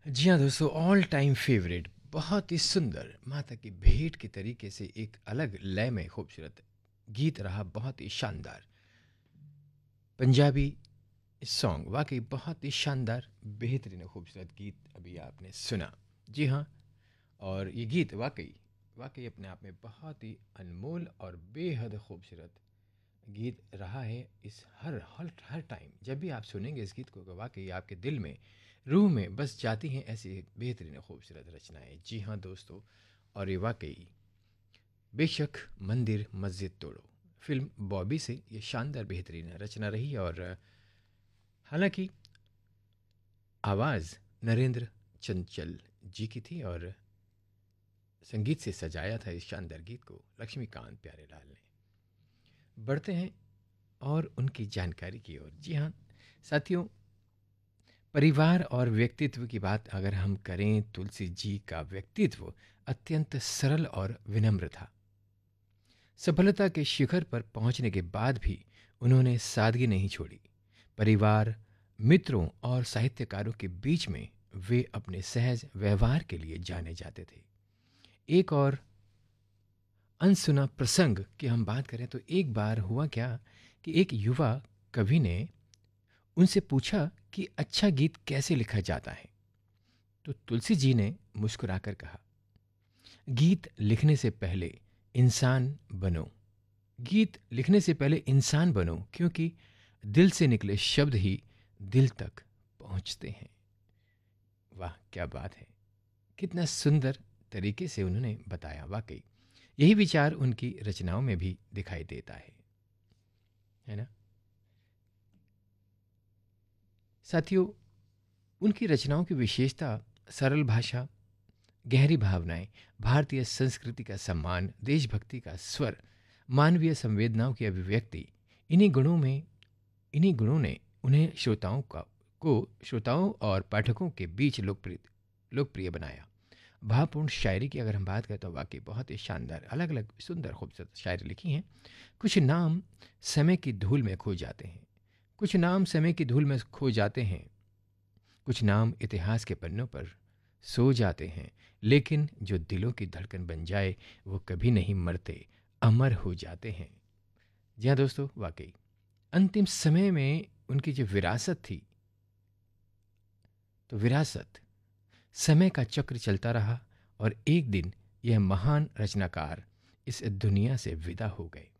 जी हाँ दोस्तों, all time favourite, बहुत ही सुंदर माता की भेंट के तरीके से एक अलग लय में खूबसूरत गीत रहा, बहुत ही शानदार पंजाबी सॉन्ग, वाकई बहुत ही शानदार बेहतरीन और खूबसूरत गीत अभी आपने सुना। जी हाँ, और ये गीत वाकई वाकई अपने आप में बहुत ही अनमोल और बेहद खूबसूरत गीत रहा है। इस हर हर हर टाइम जब भी आप सुनेंगे इस गीत को तो वाकई आपके दिल में, रूह में बस जाती हैं ऐसी बेहतरीन खूबसूरत रचनाएं। जी हाँ दोस्तों, और ये वाकई बेशक मंदिर मस्जिद तोड़ो फिल्म बॉबी से ये शानदार बेहतरीन रचना रही। और हालांकि आवाज़ नरेंद्र चंचल जी की थी और संगीत से सजाया था इस शानदार गीत को लक्ष्मीकांत प्यारेलाल ने। बढ़ते हैं और उनकी जानकारी की ओर। जी हाँ साथियों, परिवार और व्यक्तित्व की बात अगर हम करें, तुलसी जी का व्यक्तित्व अत्यंत सरल और विनम्र था। सफलता के शिखर पर पहुंचने के बाद भी उन्होंने सादगी नहीं छोड़ी। परिवार, मित्रों और साहित्यकारों के बीच में वे अपने सहज व्यवहार के लिए जाने जाते थे। एक और अनसुना प्रसंग की हम बात करें तो एक बार हुआ क्या कि एक युवा कवि ने उनसे पूछा कि अच्छा गीत कैसे लिखा जाता है। तो तुलसी जी ने मुस्कुराकर कहा, गीत लिखने से पहले इंसान बनो। गीत लिखने से पहले इंसान बनो, क्योंकि दिल से निकले शब्द ही दिल तक पहुंचते हैं। वाह क्या बात है, कितना सुंदर तरीके से उन्होंने बताया। वाकई यही विचार उनकी रचनाओं में भी दिखाई देता है ना साथियों। उनकी रचनाओं की विशेषता सरल भाषा, गहरी भावनाएं, भारतीय संस्कृति का सम्मान, देशभक्ति का स्वर, मानवीय संवेदनाओं की अभिव्यक्ति, इन्हीं गुणों में इन्हीं गुणों ने उन्हें श्रोताओं और पाठकों के बीच लोकप्रिय बनाया। भावपूर्ण शायरी की अगर हम बात करें तो वाकई बहुत ही शानदार, अलग अलग सुंदर खूबसूरत शायरी लिखी हैं। कुछ नाम समय की धूल में खो जाते हैं, कुछ नाम समय की धूल में खो जाते हैं, कुछ नाम इतिहास के पन्नों पर सो जाते हैं, लेकिन जो दिलों की धड़कन बन जाए वो कभी नहीं मरते, अमर हो जाते हैं। जी हाँ दोस्तों, वाकई अंतिम समय में उनकी जो विरासत थी, तो विरासत समय का चक्र चलता रहा और एक दिन यह महान रचनाकार इस दुनिया से विदा हो गए।